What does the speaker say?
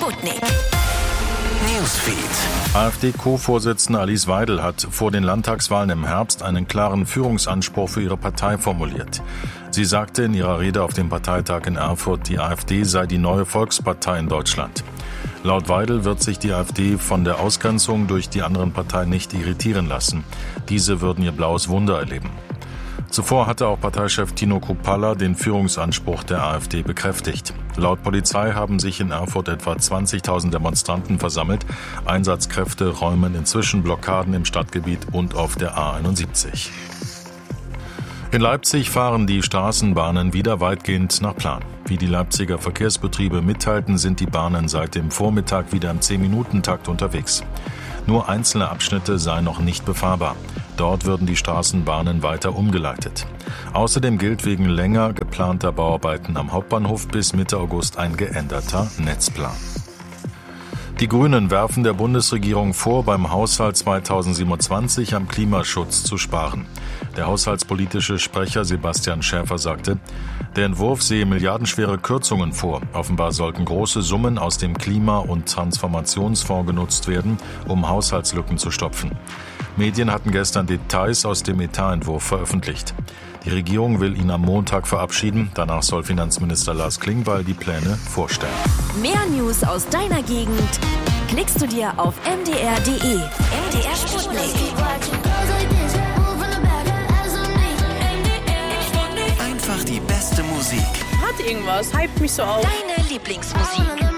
Sputnik. Newsfeed. AfD-Co-Vorsitzende Alice Weidel hat vor den Landtagswahlen im Herbst einen klaren Führungsanspruch für ihre Partei formuliert. Sie sagte in ihrer Rede auf dem Parteitag in Erfurt, die AfD sei die neue Volkspartei in Deutschland. Laut Weidel wird sich die AfD von der Ausgrenzung durch die anderen Parteien nicht irritieren lassen. Diese würden ihr blaues Wunder erleben. Zuvor hatte auch Parteichef Tino Kruppalla den Führungsanspruch der AfD bekräftigt. Laut Polizei haben sich in Erfurt etwa 20.000 Demonstranten versammelt. Einsatzkräfte räumen inzwischen Blockaden im Stadtgebiet und auf der A71. In Leipzig fahren die Straßenbahnen wieder weitgehend nach Plan. Wie die Leipziger Verkehrsbetriebe mitteilten, sind die Bahnen seit dem Vormittag wieder im 10-Minuten-Takt unterwegs. Nur einzelne Abschnitte seien noch nicht befahrbar. Dort würden die Straßenbahnen weiter umgeleitet. Außerdem gilt wegen länger geplanter Bauarbeiten am Hauptbahnhof bis Mitte August ein geänderter Netzplan. Die Grünen werfen der Bundesregierung vor, beim Haushalt 2027 am Klimaschutz zu sparen. Der haushaltspolitische Sprecher Sebastian Schäfer sagte, der Entwurf sehe milliardenschwere Kürzungen vor. Offenbar sollten große Summen aus dem Klima- und Transformationsfonds genutzt werden, um Haushaltslücken zu stopfen. Medien hatten gestern Details aus dem Etatentwurf veröffentlicht. Die Regierung will ihn am Montag verabschieden. Danach soll Finanzminister Lars Klingbeil die Pläne vorstellen. Mehr News aus deiner Gegend klickst du dir auf mdr.de. MDR Sputnik. Einfach die beste Musik. Hat irgendwas, hypt mich so auf. Deine Lieblingsmusik.